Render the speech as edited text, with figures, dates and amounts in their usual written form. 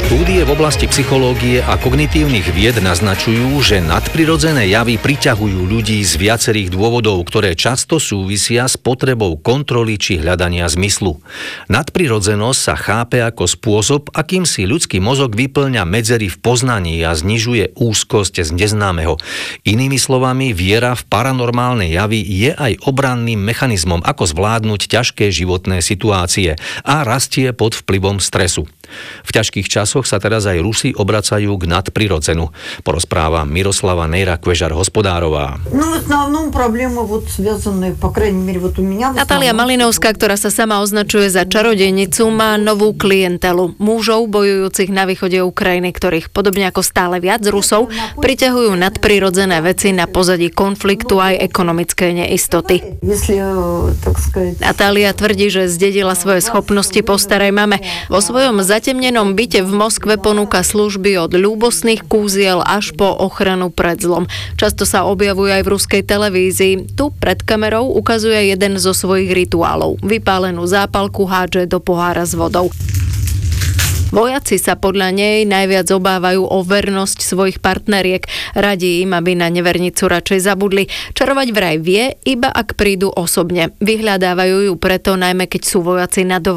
Štúdie v oblasti psychológie a kognitívnych vied naznačujú, že nadprirodzené javy priťahujú ľudí z viacerých dôvodov, ktoré často súvisia s potrebou kontroly či hľadania zmyslu. Nadprirodzenosť sa chápe ako spôsob, akým si ľudský mozog vyplňa medzery v poznaní a znižuje úzkosť z neznámeho. Inými slovami, viera v paranormálne javy je aj obranným mechanizmom, ako zvládnuť ťažké životné situácie a rastie pod vplyvom stresu. V ťažkých časoch sa teraz aj Rusi obracajú k nadprirodzenu. Porozpráva Miroslava Nejra-Kvežar-Hospodárová. Natália Malinovská, ktorá sa sama označuje za čarodejnicu, má novú klientelu. Mužov bojujúcich na východe Ukrajiny, ktorých podobne ako stále viac Rusov priťahujú nadprirodzené veci na pozadí konfliktu aj ekonomickej neistoty. Natália tvrdí, že zdedila svoje schopnosti po starej mame. Vo svojom zatemnenom byte v Moskve ponúka služby od ľúbosných kúziel až po ochranu pred zlom. Často sa objavuje aj v ruskej televízii. Tu pred kamerou ukazuje jeden zo svojich rituálov. Vypálenú zápalku hádže do pohára s vodou. Vojaci sa podľa nej najviac obávajú o vernosť svojich partneriek. Radí im, aby na nevernicu radšej zabudli. Čarovať vraj vie, iba ak prídu osobne. Vyhľadávajú ju preto, najmä keď sú vojaci na dovolenke.